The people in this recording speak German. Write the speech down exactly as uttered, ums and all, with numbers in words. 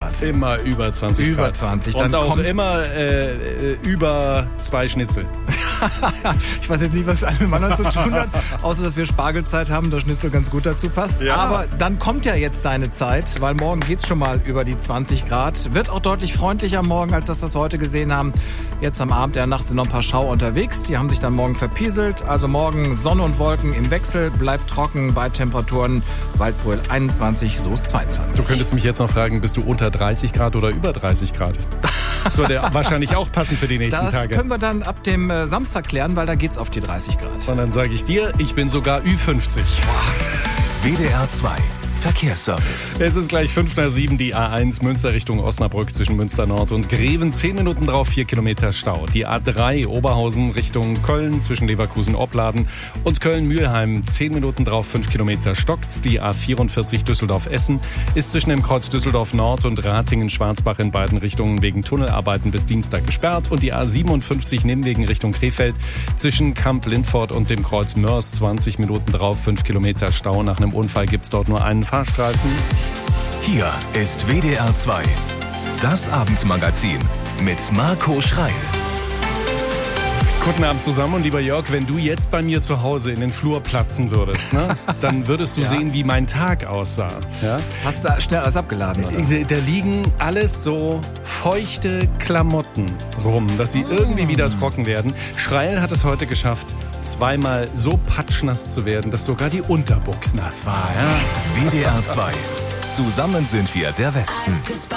Grad. Immer über zwanzig über Grad. zwanzig. Und Dann auch kommt immer äh, über zwei Schnitzel. Ich weiß jetzt nicht, was das eine mit dem anderen zu tun hat, außer dass wir Spargelzeit haben, der Schnitzel ganz gut dazu passt. Ja. Aber dann kommt ja jetzt deine Zeit, weil morgen geht's schon mal über die zwanzig Grad. Wird auch deutlich freundlicher morgen als das, was wir heute gesehen haben. Jetzt am Abend, der Nacht sind noch ein paar Schauer unterwegs. Die haben sich dann morgen verpieselt. Also morgen Sonne und Wolken im Wechsel, bleibt trocken bei Temperaturen Waldbröl einundzwanzig, Soest zweiundzwanzig. Du könntest mich jetzt noch fragen, bist du unter dreißig Grad oder über dreißig Grad? Das würde wahrscheinlich auch passen für die nächsten das Tage. Das können wir dann ab dem äh, Samstag klären, weil da geht's auf die dreißig Grad. Und dann sage ich dir, ich bin sogar Ü fünfzig. W D R zwei Verkehrsservice. Es ist gleich fünf nach sieben, die A eins Münster Richtung Osnabrück zwischen Münster Nord und Greven. Zehn Minuten drauf, vier Kilometer Stau. Die A drei Oberhausen Richtung Köln zwischen Leverkusen-Opladen und Köln-Mühlheim. Zehn Minuten drauf, fünf Kilometer stockt. Die A vierundvierzig Düsseldorf-Essen ist zwischen dem Kreuz Düsseldorf Nord und Ratingen-Schwarzbach in beiden Richtungen wegen Tunnelarbeiten bis Dienstag gesperrt. Und die A siebenundfünfzig Nimwegen Richtung Krefeld zwischen Kamp-Lindfort und dem Kreuz Mörs. zwanzig Minuten drauf, fünf Kilometer Stau. Nach einem Unfall gibt's dort nur einen Fahrstreifen. Hier ist W D R zwei, das Abendmagazin mit Marco Schreil. Guten Abend zusammen und lieber Jörg, wenn du jetzt bei mir zu Hause in den Flur platzen würdest, ne, dann würdest du ja. sehen, wie mein Tag aussah. Ja? Hast du schnell alles abgeladen, oder? Da, da liegen alles so feuchte Klamotten rum, dass sie irgendwie wieder trocken werden. Schreil hat es heute geschafft, zweimal so patschnass zu werden, dass sogar die Unterbuchs nass war. Ja? W D R zwei. Zusammen sind wir der Westen.